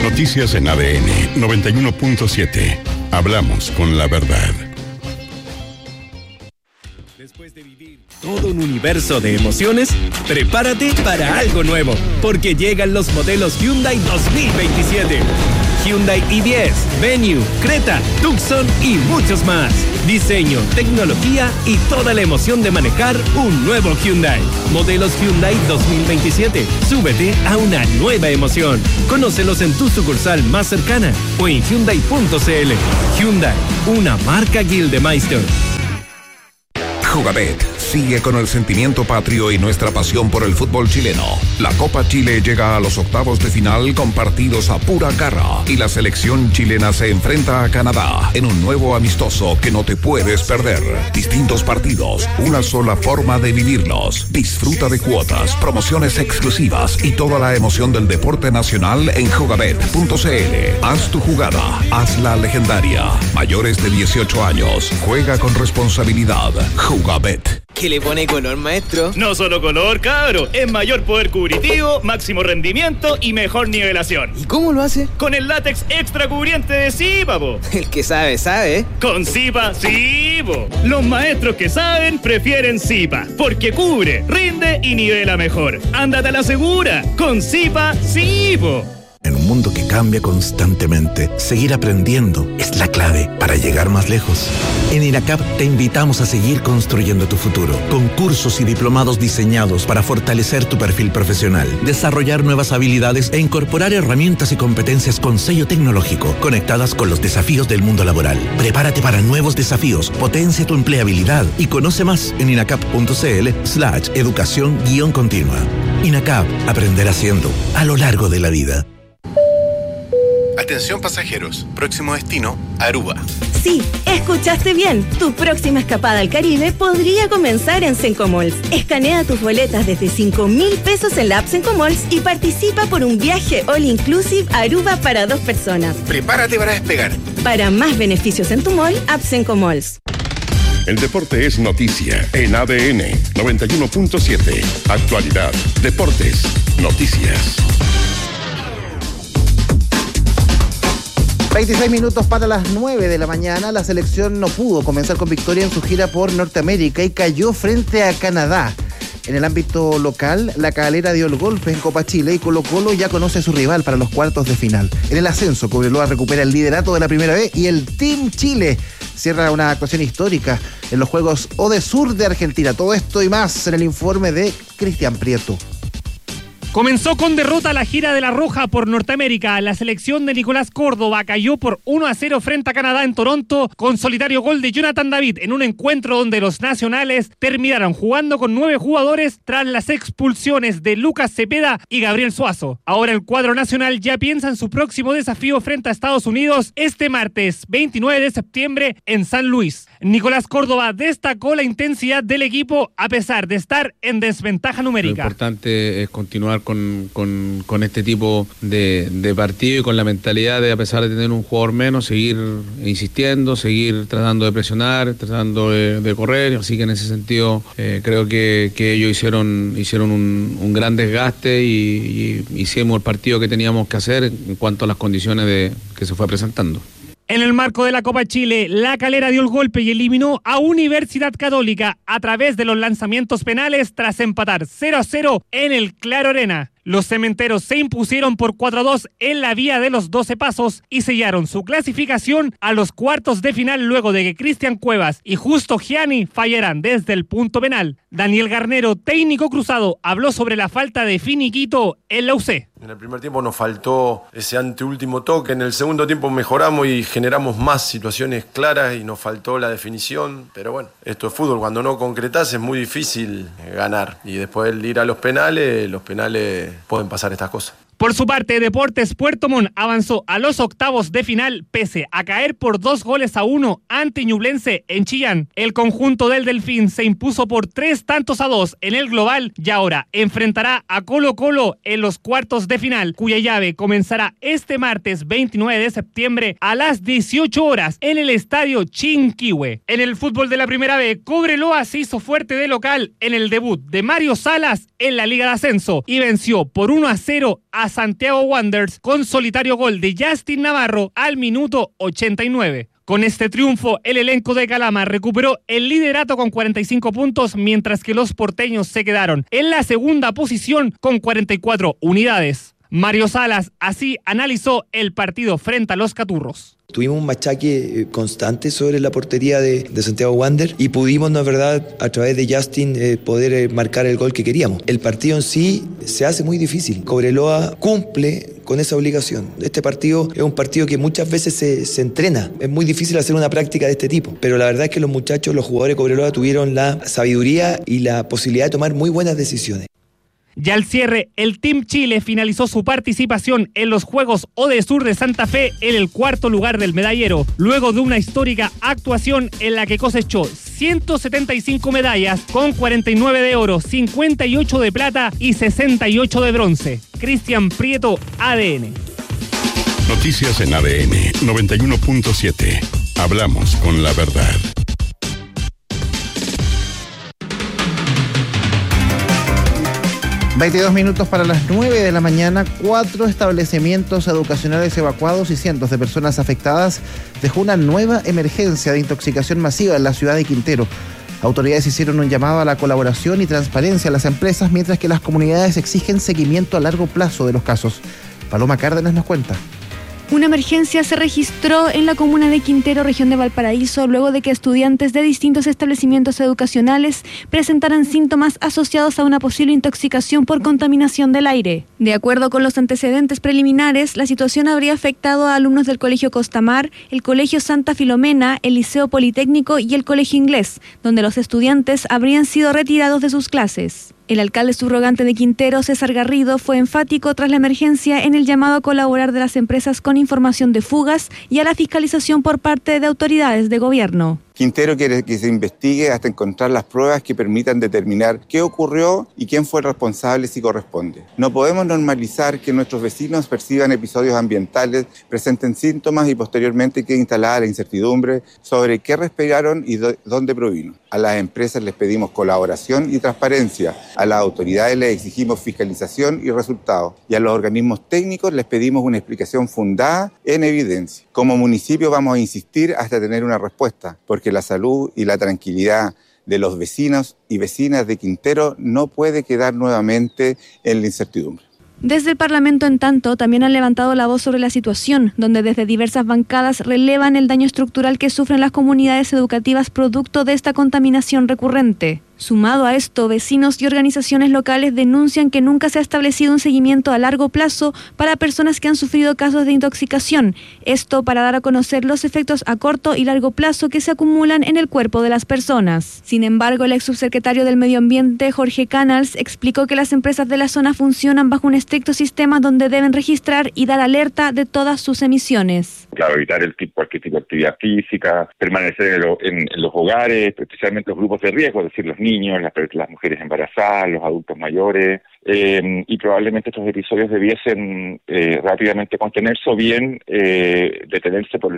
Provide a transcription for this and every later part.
Noticias en ADN 91.7. Hablamos con la verdad. Después de vivir todo un universo de emociones, prepárate para algo nuevo, porque llegan los modelos Hyundai 2027. Hyundai i10, Venue, Creta, Tucson y muchos más. Diseño, tecnología y toda la emoción de manejar un nuevo Hyundai. Modelos Hyundai 2027. Súbete a una nueva emoción. Conócelos en tu sucursal más cercana o en Hyundai.cl. Hyundai, una marca Gildemeister. Jugabet sigue con el sentimiento patrio y nuestra pasión por el fútbol chileno. La Copa Chile llega a los octavos de final con partidos a pura garra y la selección chilena se enfrenta a Canadá en un nuevo amistoso que no te puedes perder. Distintos partidos, una sola forma de vivirlos. Disfruta de cuotas, promociones exclusivas y toda la emoción del deporte nacional en jugabet.cl. Haz tu jugada, hazla legendaria. Mayores de 18 años, juega con responsabilidad. Jugabet. ¿Qué le pone color, maestro? No solo color, cabro. Es mayor poder cubritivo, máximo rendimiento y mejor nivelación. ¿Y cómo lo hace? Con el látex extra cubriente de Zipa, po. El que sabe, sabe. Con Zipa, sí, po. Los maestros que saben prefieren Zipa, porque cubre, rinde y nivela mejor. Ándate a la segura. Con Zipa, sí, po. En un mundo que cambia constantemente, seguir aprendiendo es la clave para llegar más lejos. En INACAP te invitamos a seguir construyendo tu futuro, con cursos y diplomados diseñados para fortalecer tu perfil profesional, desarrollar nuevas habilidades e incorporar herramientas y competencias con sello tecnológico, conectadas con los desafíos del mundo laboral. Prepárate para nuevos desafíos, potencia tu empleabilidad y conoce más en inacap.cl/educación-continua. INACAP, aprender haciendo, a lo largo de la vida. Atención pasajeros, próximo destino, Aruba. Sí, escuchaste bien. Tu próxima escapada al Caribe podría comenzar en Sencomalls. Escanea tus boletas desde 5,000 pesos en la app Sencomalls y participa por un viaje all inclusive a Aruba para 2 personas. Prepárate para despegar. Para más beneficios en tu mall, app Sencomalls. El deporte es noticia en ADN 91.7. Actualidad, deportes, noticias. 26 minutos para las 9 de la mañana. La selección no pudo comenzar con victoria en su gira por Norteamérica y cayó frente a Canadá. En el ámbito local, la Calera dio el golpe en Copa Chile y Colo-Colo ya conoce a su rival para los cuartos de final. En el ascenso, Cobreloa recupera el liderato de la primera B y el Team Chile cierra una actuación histórica en los Juegos Odesur de Argentina. Todo esto y más en el informe de Cristian Prieto. Comenzó con derrota la gira de la Roja por Norteamérica. La selección de Nicolás Córdoba cayó por 1-0 frente a Canadá en Toronto con solitario gol de Jonathan David en un encuentro donde los nacionales terminaron jugando con 9 jugadores tras las expulsiones de Lucas Cepeda y Gabriel Suazo. Ahora el cuadro nacional ya piensa en su próximo desafío frente a Estados Unidos este martes 29 de septiembre en San Luis. Nicolás Córdoba destacó la intensidad del equipo a pesar de estar en desventaja numérica. Lo importante es continuar con este tipo de partido y con la mentalidad de, a pesar de tener un jugador menos, seguir insistiendo, seguir tratando de presionar, tratando de correr. Así que en ese sentido creo que ellos hicieron un gran desgaste y hicimos el partido que teníamos que hacer en cuanto a las condiciones que se fue presentando. En el marco de la Copa Chile, la Calera dio el golpe y eliminó a Universidad Católica a través de los lanzamientos penales tras empatar 0-0 en el Claro Arena. Los cementeros se impusieron por 4-2 en la vía de los 12 pasos y sellaron su clasificación a los cuartos de final luego de que Cristian Cuevas y Justo Gianni fallaran desde el punto penal. Daniel Garnero, técnico cruzado, habló sobre la falta de finiquito en la UC. En el primer tiempo nos faltó ese anteúltimo toque, en el segundo tiempo mejoramos y generamos más situaciones claras y nos faltó la definición, pero bueno, esto es fútbol, cuando no concretás es muy difícil ganar y después de ir a los penales pueden pasar estas cosas. Por su parte, Deportes Puerto Montt avanzó a los octavos de final pese a caer por 2-1 ante Ñublense en Chillán. El conjunto del Delfín se impuso por 3-2 en el global y ahora enfrentará a Colo-Colo en los cuartos de final, cuya llave comenzará este martes 29 de septiembre a las 18 horas en el estadio Chinquihue. En el fútbol de la primera B, Cobreloa se hizo fuerte de local en el debut de Mario Salas en la Liga de Ascenso y venció por 1-0 a a Santiago Wanderers con solitario gol de Justin Navarro al minuto 89. Con este triunfo, el elenco de Calama recuperó el liderato con 45 puntos, mientras que los porteños se quedaron en la segunda posición con 44 unidades. Mario Salas así analizó el partido frente a los Caturros. Tuvimos un machaque constante sobre la portería de Santiago Wanderers y pudimos, la verdad, a través de Justin poder marcar el gol que queríamos. El partido en sí se hace muy difícil. Cobreloa cumple con esa obligación. Este partido es un partido que muchas veces se entrena. Es muy difícil hacer una práctica de este tipo. Pero la verdad es que los muchachos, los jugadores de Cobreloa tuvieron la sabiduría y la posibilidad de tomar muy buenas decisiones. Ya al cierre, el Team Chile finalizó su participación en los Juegos Odesur de Santa Fe en el cuarto lugar del medallero, luego de una histórica actuación en la que cosechó 175 medallas con 49 de oro, 58 de plata y 68 de bronce. Cristian Prieto, ADN. Noticias en ADN 91.7. Hablamos con la verdad. ...22 para las 9 de la mañana... 4 establecimientos educacionales evacuados... y cientos de personas afectadas... dejó una nueva emergencia de intoxicación masiva... en la ciudad de Quintero. Autoridades hicieron un llamado a la colaboración y transparencia a las empresas... mientras que las comunidades exigen seguimiento a largo plazo de los casos. Paloma Cárdenas nos cuenta. Una emergencia se registró en la comuna de Quintero, región de Valparaíso, luego de que estudiantes de distintos establecimientos educacionales presentaran síntomas asociados a una posible intoxicación por contaminación del aire. De acuerdo con los antecedentes preliminares, la situación habría afectado a alumnos del Colegio Costamar, el Colegio Santa Filomena, el Liceo Politécnico y el Colegio Inglés, donde los estudiantes habrían sido retirados de sus clases. El alcalde subrogante de Quintero, César Garrido, fue enfático tras la emergencia en el llamado a colaborar de las empresas con información de fugas y a la fiscalización por parte de autoridades de gobierno. Quintero quiere que se investigue hasta encontrar las pruebas que permitan determinar qué ocurrió y quién fue el responsable si corresponde. No podemos normalizar que nuestros vecinos perciban episodios ambientales, presenten síntomas y posteriormente quede instalada la incertidumbre sobre qué respiraron y dónde provino. A las empresas les pedimos colaboración y transparencia, a las autoridades les exigimos fiscalización y resultados y a los organismos técnicos les pedimos una explicación fundada en evidencia. Como municipio vamos a insistir hasta tener una respuesta, porque la salud y la tranquilidad de los vecinos y vecinas de Quintero no puede quedar nuevamente en la incertidumbre. Desde el Parlamento, en tanto, también han levantado la voz sobre la situación, donde desde diversas bancadas relevan el daño estructural que sufren las comunidades educativas producto de esta contaminación recurrente. Sumado a esto, vecinos y organizaciones locales denuncian que nunca se ha establecido un seguimiento a largo plazo para personas que han sufrido casos de intoxicación. Esto para dar a conocer los efectos a corto y largo plazo que se acumulan en el cuerpo de las personas. Sin embargo, el ex subsecretario del Medio Ambiente, Jorge Canals, explicó que las empresas de la zona funcionan bajo un estricto sistema donde deben registrar y dar alerta de todas sus emisiones. Claro, evitar cualquier tipo de actividad física, permanecer en los hogares, especialmente los grupos de riesgo, es decir, los niños, las mujeres embarazadas, los adultos mayores, y probablemente estos episodios debiesen rápidamente contenerse o bien detenerse por el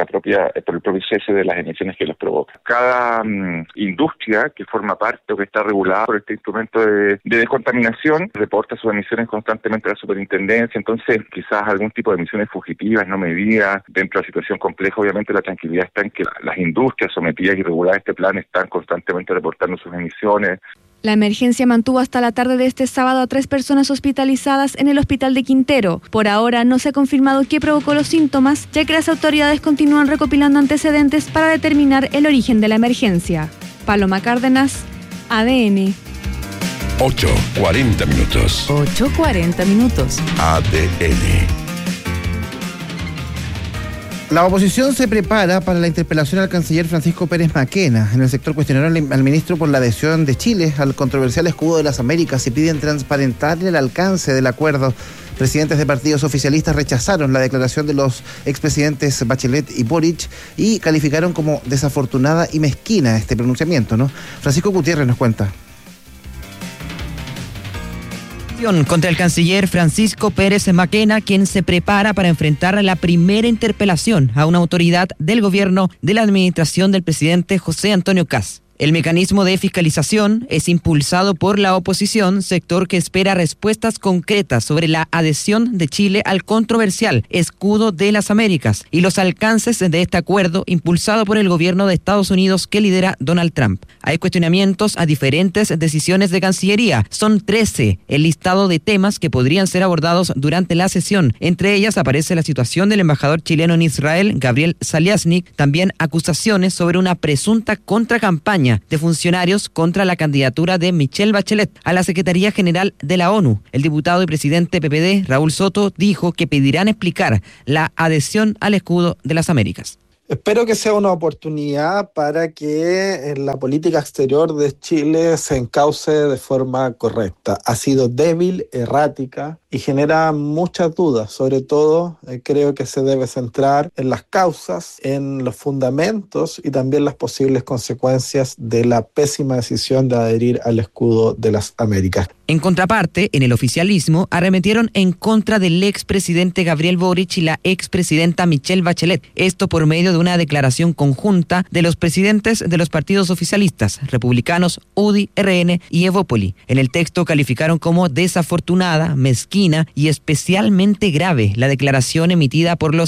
propio cese de las emisiones que los provoca. Cada industria que forma parte o que está regulada por este instrumento de descontaminación reporta sus emisiones constantemente a la superintendencia, entonces quizás algún tipo de emisiones fugitivas no medidas. Dentro de la situación compleja, obviamente la tranquilidad está en que las industrias sometidas y reguladas a este plan están constantemente reportando sus emisiones. La emergencia mantuvo hasta la tarde de este sábado a 3 personas hospitalizadas en el hospital de Quintero. Por ahora no se ha confirmado qué provocó los síntomas, ya que las autoridades continúan recopilando antecedentes para determinar el origen de la emergencia. Paloma Cárdenas, ADN. 8:40 minutos. 8:40 minutos. ADN. La oposición se prepara para la interpelación al canciller Francisco Pérez Maquena. En el sector cuestionaron al ministro por la adhesión de Chile al controversial escudo de las Américas y piden transparentar el alcance del acuerdo. Presidentes de partidos oficialistas rechazaron la declaración de los expresidentes Bachelet y Boric y calificaron como desafortunada y mezquina este pronunciamiento, ¿no? Francisco Gutiérrez nos cuenta. Contra el canciller Francisco Pérez Maquena, quien se prepara para enfrentar la primera interpelación a una autoridad del gobierno de la administración del presidente José Antonio Kast. El mecanismo de fiscalización es impulsado por la oposición, sector que espera respuestas concretas sobre la adhesión de Chile al controversial Escudo de las Américas y los alcances de este acuerdo impulsado por el gobierno de Estados Unidos que lidera Donald Trump. Hay cuestionamientos a diferentes decisiones de Cancillería. Son 13 el listado de temas que podrían ser abordados durante la sesión. Entre ellas aparece la situación del embajador chileno en Israel, Gabriel Saliasnik, también acusaciones sobre una presunta contracampaña de funcionarios contra la candidatura de Michelle Bachelet a la Secretaría General de la ONU. El diputado y presidente PPD, Raúl Soto, dijo que pedirán explicar la adhesión al Escudo de las Américas. Espero que sea una oportunidad para que la política exterior de Chile se encauce de forma correcta. Ha sido débil, errática y genera muchas dudas. Sobre todo, creo que se debe centrar en las causas, en los fundamentos y también las posibles consecuencias de la pésima decisión de adherir al Escudo de las Américas. En contraparte, en el oficialismo arremetieron en contra del expresidente Gabriel Boric y la expresidenta Michelle Bachelet. Esto por medio de una declaración conjunta de los presidentes de los partidos oficialistas, republicanos, UDI, RN y Evópoli. En el texto calificaron como desafortunada, mezquina y especialmente grave la declaración emitida por los